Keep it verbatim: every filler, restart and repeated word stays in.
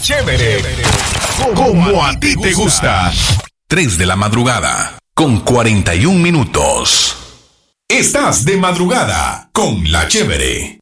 Chévere. Como a ti te gusta. tres de la madrugada, con cuarenta y un minutos. Estás de madrugada con La Chévere.